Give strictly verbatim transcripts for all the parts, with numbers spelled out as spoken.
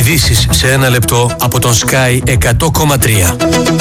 Ειδήσεις σε ένα λεπτό από τον Sky εκατό κόμμα τρία.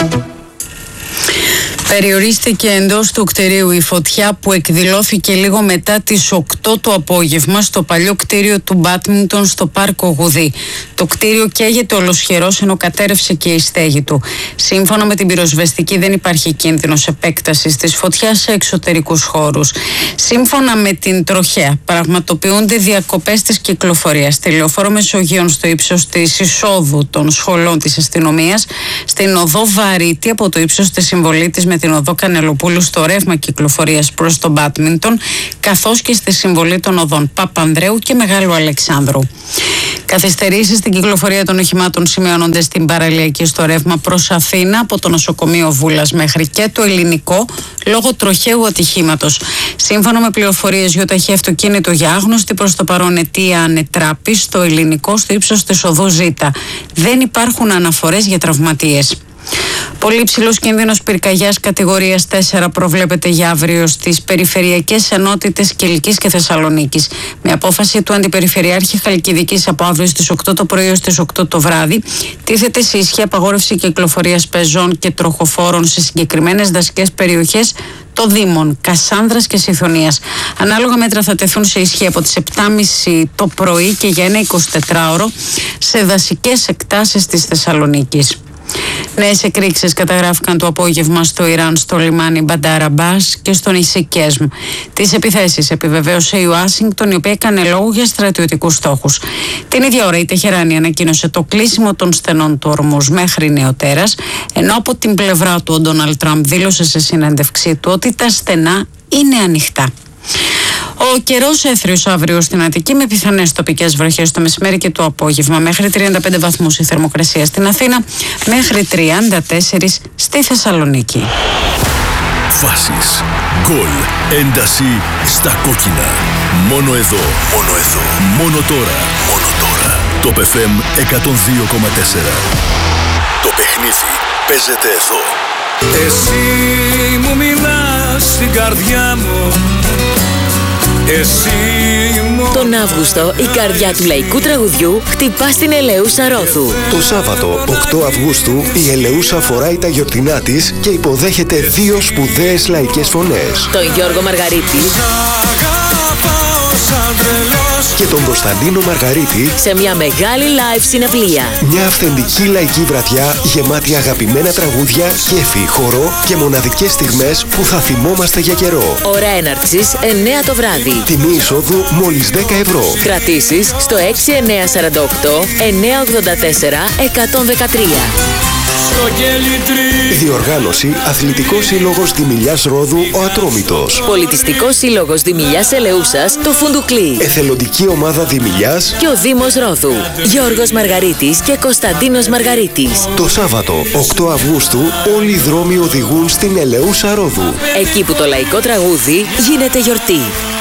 Περιορίστηκε εντός του κτηρίου η φωτιά που εκδηλώθηκε λίγο μετά τις οκτώ το απόγευμα στο παλιό κτίριο του Μπάντμιντον στο πάρκο Γουδί. Το κτίριο καίγεται ολοσχερός ενώ κατέρευσε και η στέγη του. Σύμφωνα με την πυροσβεστική δεν υπάρχει κίνδυνος επέκτασης της φωτιάς σε εξωτερικούς χώρους. Σύμφωνα με την τροχέα πραγματοποιούνται διακοπές της κυκλοφορίας στη λεωφόρο Μεσογείων στο ύψος της εισόδου των σχολών της αστυνομίας, στην οδό Βαρύτη από το ύψος της Συμβολίτης με την οδό Κανελοπούλου στο ρεύμα κυκλοφορίας προς τον Μπάντμιντον, καθώς και στη συμβολή των οδών Παπανδρέου και Μεγάλου Αλεξάνδρου. Καθυστερήσεις στην κυκλοφορία των οχημάτων σημειώνονται στην παραλιακή στο ρεύμα προς Αθήνα από το νοσοκομείο Βούλας μέχρι και το Ελληνικό λόγω τροχαίου ατυχήματος. Σύμφωνα με πληροφορίες, γιοταχή αυτοκίνητο για άγνωστη προς το παρόν αιτία ανετράπη στο Ελληνικό στο ύψος της οδού Ζήτα. Δεν υπάρχουν αναφορές για τραυματίες. Πολύ υψηλός κίνδυνος πυρκαγιάς κατηγορίας τέσσερα προβλέπεται για αύριο στις περιφερειακές ενότητες Κιλκής και Θεσσαλονίκης. Με απόφαση του Αντιπεριφερειάρχη Χαλκιδικής από αύριο στις οκτώ το πρωί ως τις οκτώ το βράδυ, τίθεται σε ισχύ απαγόρευση κυκλοφορίας πεζών και τροχοφόρων σε συγκεκριμένες δασικές περιοχές των Δήμων Κασάνδρας και Συθωνίας. Ανάλογα μέτρα θα τεθούν σε ισχύ από τις επτά και μισή το πρωί και για ένα εικοσιτετράωρο σε δασικές εκτάσεις της Θεσσαλονίκης. Νέες εκρήξεις καταγράφηκαν το απόγευμα στο Ιράν, στο λιμάνι Μπαντάρ Αμπάς και στο νησί Κέσμ. Τις επιθέσεις επιβεβαίωσε η Ουάσιγκτον, η οποία έκανε λόγο για στρατιωτικούς στόχους. Την ίδια ώρα η Τεχεράνη ανακοίνωσε το κλείσιμο των στενών του Ορμούζ μέχρι νεοτέρας, ενώ από την πλευρά του ο Ντόναλντ Τραμπ δήλωσε σε συνέντευξή του ότι τα στενά είναι ανοιχτά. Ο καιρός έθριος αύριο στην Αττική με πιθανές τοπικές βροχές το μεσημέρι και το απόγευμα. Μέχρι τριάντα πέντε βαθμούς η θερμοκρασία στην Αθήνα, μέχρι τριάντα τέσσερα στη Θεσσαλονίκη. Φάσεις, γκολ, ένταση στα κόκκινα. Μόνο εδώ, μόνο εδώ, μόνο τώρα, μόνο τώρα. Το Π Φ Μ εκατόν δύο κόμμα τέσσερα. Το παιχνίδι παίζεται εδώ. Εσύ μου μιλάς στην καρδιά μου. Εσύ μου... Τον Αύγουστο η καρδιά του λαϊκού τραγουδιού χτυπά στην Ελεούσα Ρόδου. Το Σάββατο οκτώ Αυγούστου η Ελεούσα φοράει τα γιορτινά της και υποδέχεται δύο σπουδαίες λαϊκές φωνές. Τον Γιώργο Μαργαρίτη και τον Κωνσταντίνο Μαργαρίτη σε μια μεγάλη live συναυλία. Μια αυθεντική λαϊκή βραδιά γεμάτη αγαπημένα τραγούδια, κέφι, χορό και μοναδικές στιγμές που θα θυμόμαστε για καιρό. Ώρα έναρξης εννέα το βράδυ. Τιμή εισόδου μόλις δέκα ευρώ. Κρατήσεις στο έξι εννέα τέσσερα οκτώ εννέα ογδόντα τέσσερα εκατόν δεκατρία. Διοργάνωση Αθλητικός Σύλλογος Δημηλιάς Ρόδου ο Ατρόμητος. Πολιτιστικός Σύλλογος Δημηλιάς Ελεούσας το Φουντουκλί. Εθελοντική Ομάδα Δημηλιάς και ο Δήμος Ρόδου. Γιώργος Μαργαρίτης και Κωνσταντίνος Μαργαρίτης. Το Σάββατο οκτώ Αυγούστου όλοι οι δρόμοι οδηγούν στην Ελεούσα Ρόδου. Εκεί που το λαϊκό τραγούδι γίνεται γιορτή.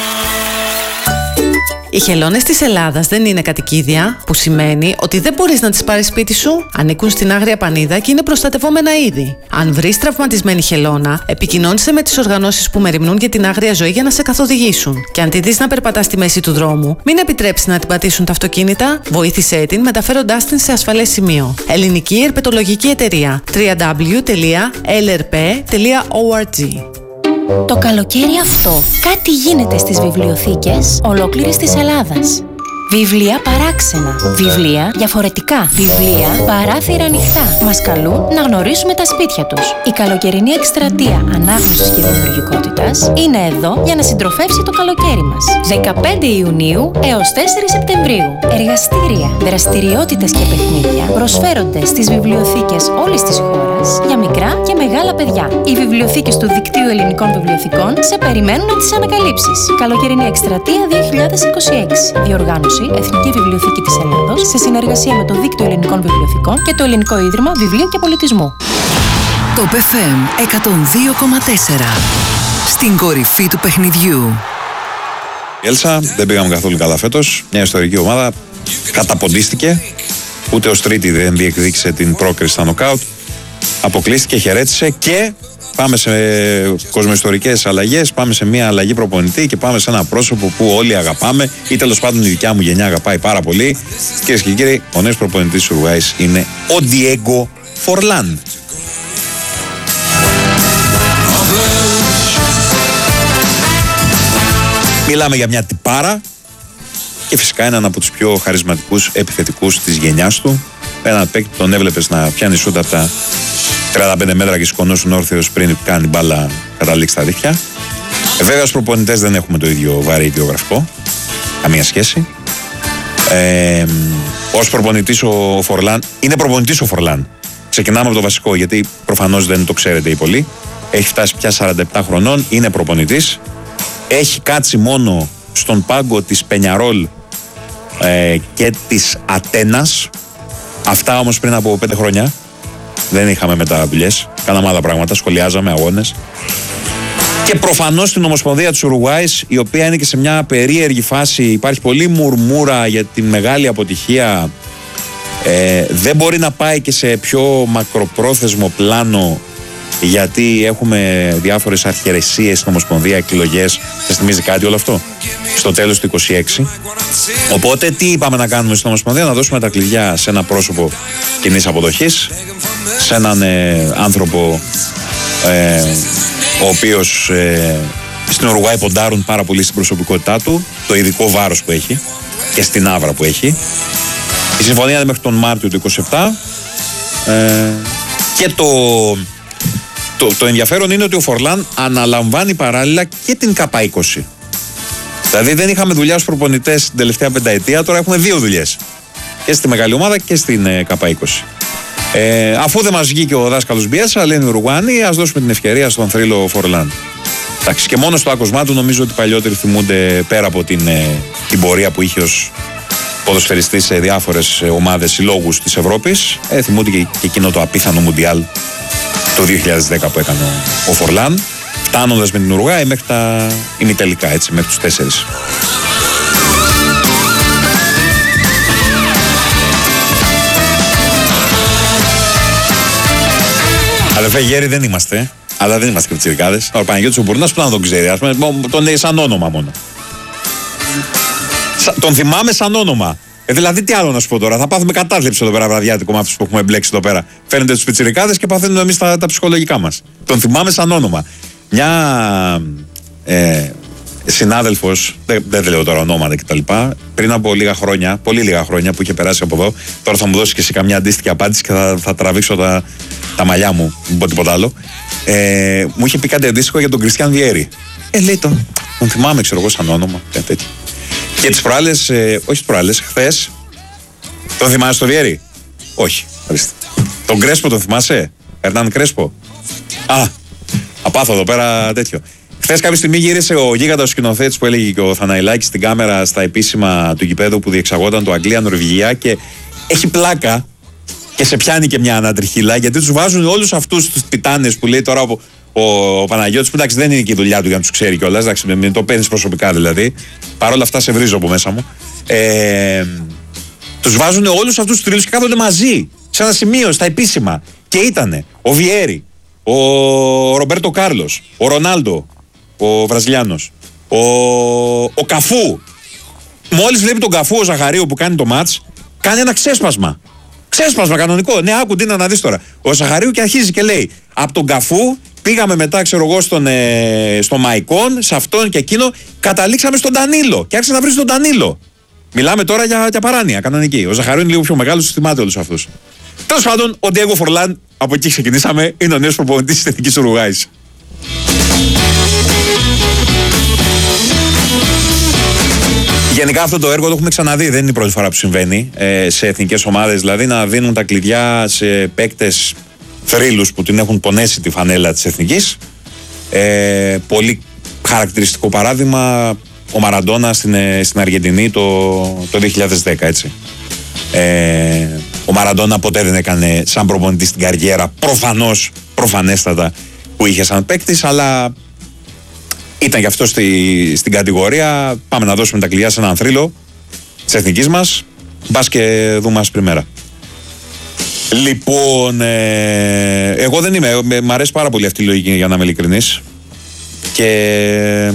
Οι χελώνες της Ελλάδας δεν είναι κατοικίδια, που σημαίνει ότι δεν μπορείς να τις πάρεις σπίτι σου. Ανήκουν στην Άγρια Πανίδα και είναι προστατευόμενα είδη. Αν βρεις τραυματισμένη χελώνα, επικοινώνησε με τις οργανώσεις που μεριμνούν για την άγρια ζωή για να σε καθοδηγήσουν. Και αν τη δεις να περπατά στη μέση του δρόμου, μην επιτρέψεις να την πατήσουν τα αυτοκίνητα, βοήθησέ την μεταφέροντάς την σε ασφαλές σημείο. Ελληνική Ερπετολογική Εταιρεία. double-u double-u double-u τελεία ελ αρ πι τελεία ο αρ τζι. Το καλοκαίρι αυτό κάτι γίνεται στις βιβλιοθήκες ολόκληρης της Ελλάδας. Βιβλία παράξενα. Βιβλία διαφορετικά. Βιβλία παράθυρα ανοιχτά. Μας καλούν να γνωρίσουμε τα σπίτια τους. Η καλοκαιρινή εκστρατεία ανάγνωσης και δημιουργικότητας είναι εδώ για να συντροφεύσει το καλοκαίρι μας. δεκαπέντε Ιουνίου έως τέσσερα Σεπτεμβρίου. Εργαστήρια, δραστηριότητες και παιχνίδια προσφέρονται στις βιβλιοθήκες όλης της χώρας για μικρά και μεγάλα παιδιά. Οι βιβλιοθήκες του Δικτύου Ελληνικών Βιβλιοθηκών σε περιμένουν να τις ανακαλύψεις. Καλοκαιρινή εκστρατεία δύο χιλιάδες είκοσι έξι. Διοργάνωση Εθνική Βιβλιοθήκη της Ελλάδος σε συνεργασία με το Δίκτυο Ελληνικών Βιβλιοθηκών και το Ελληνικό Ίδρυμα Βιβλίου και Πολιτισμού. Το Π Φ Μ εκατόν δύο κόμμα τέσσερα. Στην κορυφή του παιχνιδιού. Η Έλσα δεν πήγαμε καθόλου καλά φέτος. Μια ιστορική ομάδα καταποντίστηκε. Ούτε ως τρίτη δεν διεκδίκησε την πρόκριση στα νοκάουτ. Αποκλείστηκε, χαιρέτησε και πάμε σε κοσμοϊστορικές αλλαγές, πάμε σε μια αλλαγή προπονητή και πάμε σε ένα πρόσωπο που όλοι αγαπάμε ή τέλος πάντων η δικιά μου γενιά αγαπάει πάρα πολύ. Κυρίες και κύριοι, ο νέος προπονητής της Ουρουάης είναι ο Ντιέγκο Φορλάν. Μιλάμε για μια τυπάρα και φυσικά έναν από τους πιο χαρισματικούς επιθετικούς της γενιάς του. Έναν παίκτη που τον έβλεπες να πιάνει σούτ από τα τριάντα πέντε μέτρα και σκονώσουν όρθιος πριν κάνει μπάλα καταλήξει στα δίχτυα. Ε, βέβαια ως προπονητές δεν έχουμε το ίδιο βαρύ βιογραφικό. Καμία σχέση. Ε, ως προπονητής ο Φορλάν, είναι προπονητής ο Φορλάν. Ξεκινάμε από το βασικό γιατί προφανώς δεν το ξέρετε οι πολλοί. Έχει φτάσει πια σαράντα επτά χρονών, είναι προπονητής. Έχει κάτσει μόνο στον πάγκο της Πενιαρόλ ε, και της Ατένας. Αυτά όμως πριν από πέντε χρόνια. Δεν είχαμε μετά δουλειές. Κάναμε άλλα πράγματα, σχολιάζαμε αγώνες. Και προφανώς στην Ομοσπονδία της Ουρουγουάης, η οποία είναι και σε μια περίεργη φάση. Υπάρχει πολλή μουρμούρα για τη μεγάλη αποτυχία. Ε, δεν μπορεί να πάει και σε πιο μακροπρόθεσμο πλάνο, γιατί έχουμε διάφορες αρχαιρεσίες στην Ομοσπονδία, εκλογές. Σας θυμίζει κάτι όλο αυτό? Στο τέλος του είκοσι έξι. Οπότε τι είπαμε να κάνουμε στην Ομοσπονδία? Να δώσουμε τα κλειδιά σε ένα πρόσωπο κοινής αποδοχής, σε έναν ε, άνθρωπο ε, ο οποίος ε, στην Ουρουγουάη ποντάρουν πάρα πολύ στην προσωπικότητά του, το ειδικό βάρος που έχει και στην άβρα που έχει. Η συμφωνία είναι μέχρι τον Μάρτιο του είκοσι επτά ε, και το... Το, το ενδιαφέρον είναι ότι ο Φορλάν αναλαμβάνει παράλληλα και την ΚΑΠΑ είκοσι. Δηλαδή δεν είχαμε δουλειά ως προπονητές την τελευταία πενταετία, τώρα έχουμε δύο δουλειές. Και στη μεγάλη ομάδα και στην ε, ΚΑΠΑ είκοσι. Ε, αφού δεν μας βγήκε ο δάσκαλος Μπιέσα, λένε οι Ουρουγουάνοι, ας δώσουμε την ευκαιρία στον θρύλο Φορλάν. Εντάξει, και μόνο στο άκουσμά του νομίζω ότι οι παλιότεροι θυμούνται, πέρα από την, ε, την πορεία που είχε ως ποδοσφαιριστής σε διάφορες ομάδες συλλόγους της Ευρώπης, ε, θυμούνται και, και εκείνο το απίθανο Μουντιάλ το δύο χιλιάδες δέκα που έκανε ο Φορλάν, φτάνοντας με την Ουρουγουάη μέχρι τα ημιτελικά, έτσι, μέχρι τους τέσσερις. Αδερφέ, γέροι δεν είμαστε, αλλά δεν είμαστε και πιτσιρικάδες. Ο Παναγιώτης ο Μπουρνάς που να τον ξέρει, ας πούμε, τον λέει σαν όνομα μόνο. Σα, τον θυμάμαι σαν όνομα. Ε, δηλαδή, τι άλλο να σου πω τώρα, θα πάθουμε κατάθλιψη εδώ πέρα βραδιάτικο με αυτούς που έχουμε μπλέξει εδώ πέρα. Φαίνεται τους πιτσιρικάδες και παθαίνουμε εμείς τα, τα ψυχολογικά μας. Τον θυμάμαι σαν όνομα. Μια ε, συνάδελφος, δεν, δεν λέω τώρα ονόματα κτλ., πριν από λίγα χρόνια, πολύ λίγα χρόνια που είχε περάσει από εδώ, τώρα θα μου δώσει και εσύ καμιά αντίστοιχη απάντηση και θα, θα τραβήξω τα, τα μαλλιά μου, μην πω τίποτα άλλο. Ε, μου είχε πει κάτι αντίστοιχο για τον Κριστιαν Βιέρη. Ε, λέει τον, τον θυμάμαι, ξέρω εγώ, σαν όνομα, κάτι τέτοιο. Και τις προάλλες, ε, όχι τις προάλλες, χθες, τον θυμάσαι το Βιέρη? Όχι, ορίστε. Τον Κρέσπο τον θυμάσαι? Ερνάν Κρέσπο. Α, απάθω εδώ πέρα τέτοιο. Χθες κάποια στιγμή γύρισε ο γίγαντας σκηνοθέτης που έλεγε και ο Θαναϊλάκης στην κάμερα στα επίσημα του γηπέδου που διεξαγόταν το Αγγλία-Νορβηγία και έχει πλάκα και σε πιάνει και μια ανατριχίλα γιατί τους βάζουν όλους αυτούς τους τιτάνες που λέει τώρα ο, ο, ο Παναγιώτης, που εντάξει δεν είναι και η δουλειά του για να τους ξέρει κιόλας, εντάξει μην το παίρνεις προσωπικά δηλαδή, παρόλα αυτά σε βρίζω από μέσα μου. Ε, τους βάζουν όλους αυτούς τους τρίλους και κάθονται μαζί σε ένα σημείο στα επίσημα και ήτανε ο Βιέρη, ο Ρομπέρτο Κάρλος, ο Ρονάλντο, ο Βραζιλιάνος, ο, ο Καφού. Μόλις βλέπει τον Καφού ο Ζαχαρίου που κάνει το μάτς, κάνει ένα ξέσπασμα. Ξέσπασμα κανονικό. Ναι, άκου τι να, να δεις τώρα. Ο Ζαχαρίου και αρχίζει και λέει: από τον Καφού πήγαμε μετά, ξέρω εγώ, στον, ε, στο Μαϊκόν, σε αυτόν και εκείνο, καταλήξαμε στον Ντανίλο. Και άρχισε να βρει τον Ντανίλο. Μιλάμε τώρα για, για παράνοια κανονική. Ο Ζαχαρίου είναι λίγο πιο μεγάλο, του θυμάται όλους αυτούς. Τέλος πάντων, ο Ντιέγκο Φορλάν, από εκεί ξεκινήσαμε, είναι ο νέος προπονητής της Εθνικής Ουρουγουάης. Γενικά αυτό το έργο το έχουμε ξαναδεί, δεν είναι η πρώτη φορά που συμβαίνει ε, σε εθνικές ομάδες, δηλαδή να δίνουν τα κλειδιά σε παίκτες θρύλους που την έχουν πονέσει τη φανέλα της εθνικής. Ε, πολύ χαρακτηριστικό παράδειγμα ο Μαραντόνα στην, στην Αργεντινή το, το δύο χιλιάδες δέκα, έτσι. Ε, ο Μαραντόνα ποτέ δεν έκανε σαν προπονητή στην καριέρα, προφανώς, προφανέστατα που είχε σαν παίκτης, αλλά ήταν και αυτό στη, στην κατηγορία. Πάμε να δώσουμε τα κλειδιά σε έναν θρύλο της εθνικής μας. Μπας και δούμε άσπρη μέρα. Λοιπόν, ε, εγώ δεν είμαι. Ε, μ' αρέσει πάρα πολύ αυτή η λογική, για να είμαι ειλικρινής. Και.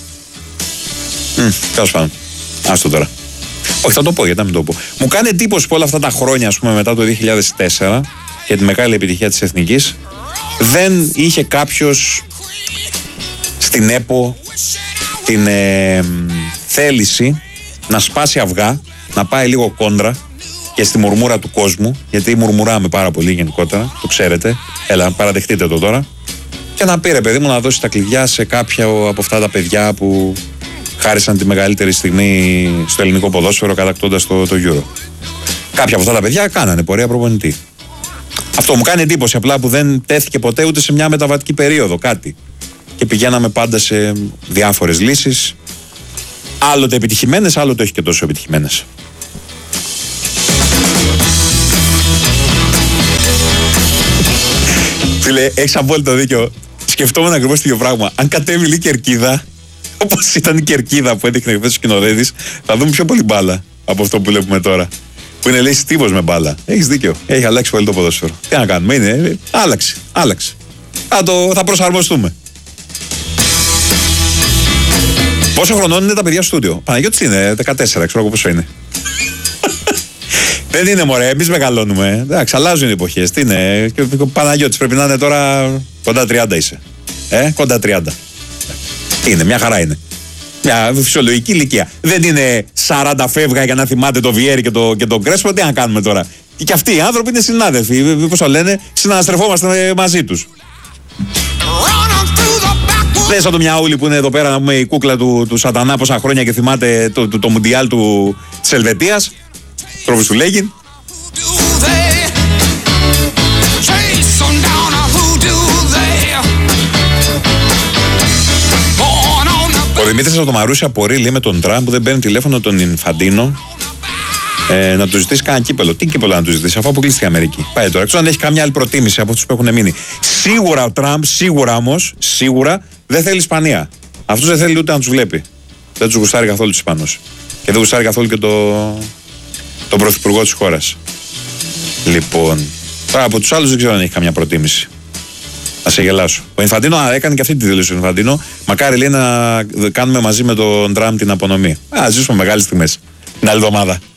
Τέλος πάντων. Άστο τώρα. Όχι, θα το πω, γιατί να μην το πω. Μου κάνει εντύπωση που όλα αυτά τα χρόνια, ας πούμε, μετά το δύο χιλιάδες τέσσερα και τη μεγάλη επιτυχία της Εθνικής, δεν είχε κάποιος στην ΕΠΟ την ε, θέληση να σπάσει αυγά, να πάει λίγο κόντρα και στη μουρμούρα του κόσμου, γιατί μουρμουράμε πάρα πολύ γενικότερα, το ξέρετε. Έλα, παραδεχτείτε το τώρα. Και να πει, ρε παιδί μου, να δώσει τα κλειδιά σε κάποια από αυτά τα παιδιά που χάρισαν τη μεγαλύτερη στιγμή στο ελληνικό ποδόσφαιρο κατακτώντας το, το Euro. Κάποια από αυτά τα παιδιά κάνανε πορεία προπονητή. Αυτό μου κάνει εντύπωση απλά που δεν τέθηκε ποτέ ούτε σε μια μεταβατική περίοδο κάτι. Και πηγαίναμε πάντα σε διάφορες λύσεις, άλλοτε επιτυχημένες, άλλοτε όχι και τόσο επιτυχημένες. Φίλε, έχεις απόλυτο δίκιο. Σκεφτόμουν ακριβώς το ίδιο πράγμα. Αν κατέβει η κερκίδα, όπως ήταν η κερκίδα που έδειχνε χθες ο σκηνοθέτης, θα δούμε πιο πολύ μπάλα από αυτό που βλέπουμε τώρα. Που είναι, λέει, στίβος με μπάλα. Έχεις δίκιο. Έχει αλλάξει πολύ το ποδόσφαιρο. Τι να κάνουμε, είναι. Άλλαξε. Άλλαξε. Θα, το, θα προσαρμοστούμε. Πόσο χρονών είναι τα παιδιά στο στούντιο? Παναγιώτης είναι δεκατέσσερα, ξέρω εγώ πόσο είναι. Δεν είναι, μωρέ, εμείς μεγαλώνουμε. Εντάξει, αλλάζουν οι εποχές. Τι είναι, και ο Παναγιώτης πρέπει να είναι τώρα κοντά τριάντα είσαι. Ε, κοντά τριάντα. Τι είναι, μια χαρά είναι. Μια φυσιολογική ηλικία. Δεν είναι σαράντα φεύγα για να θυμάται το Βιέρι και το, και το Κρέσπο. Τι να κάνουμε τώρα. Και αυτοί οι άνθρωποι είναι συνάδελφοι. Πώς το λένε, συναναστρεφόμαστε μαζί τους. Δεν σαν το Μιαούλη που είναι εδώ πέρα, να πούμε, η κούκλα του, του Σατανά πόσα χρόνια και θυμάται το, το, το Μουντιάλ του, της Ελβετίας. Τρόφις του Λέγιν. Ο Δημήτρης από το Μαρούσι απορεί, λέει, με τον Τραμπ που δεν παίρνει τηλέφωνο τον Ινφαντίνο ε, να του ζητήσει κανένα κύπελο. Τι κύπελο να του ζητήσει, αφού αποκλείστηκε η Αμερική. Πάει τώρα. Ξέρω αν έχει καμιά άλλη προτίμηση από αυτούς που έχουν μείνει. Σίγουρα ο Τραμπ, σίγουρα όμως, σίγουρα δεν θέλει Ισπανία. Αυτούς δεν θέλει ούτε να τους βλέπει. Δεν τους γουστάρει καθόλου τους Ισπανούς. Και δεν γουστάρει καθόλου και το, τον πρωθυπουργό της χώρας. Λοιπόν, τώρα από τους άλλους δεν ξέρω αν έχει καμιά προτίμηση. Να σε γελάσω. Ο Ινφαντίνο έκανε και αυτή τη δήλωση. Ο Ινφαντίνο, μακάρι, λέει, να κάνουμε μαζί με τον Τραμπ την απονομή. Α, ζήσουμε μεγάλες στιγμές την άλλη εβδομάδα.